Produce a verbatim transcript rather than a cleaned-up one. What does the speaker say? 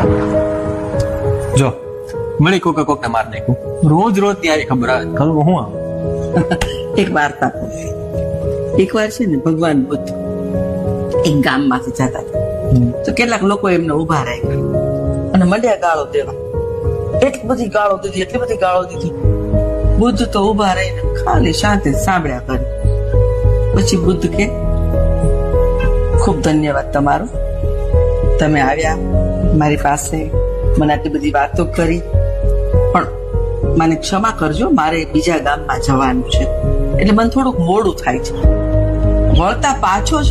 જો મળી કોકે કોક ને માર નાખ્યું રોજ રોજ ત્યાં ખબર આવે ખબર હું આવું એક વાર્તા કહું. એક વાર છે ને ભગવાન બુદ્ધ એક ગામમાંથી જતા હતા તો કેટલાક લોકો એમને ઉભા રાખ્યા અને મંડ્યા ગાળો દેવા. એટલી બધી ગાળો દીધી એટલી બધી ગાળો દીધી. બુદ્ધ તો ઉભા રહીને ખાલી શાંતિ સાંભળ્યા કરે. પછી બુદ્ધ કે ખૂબ ધન્યવાદ તમારો, તમે આવ્યા મારી પાસે, મને આટલી બધી વાતો કરી, પણ મને ક્ષમા કરજો, મારે બીજા ગામમાં જવાનું છે એટલે મને થોડુંક મોડું થાય છે. વળતા પાછો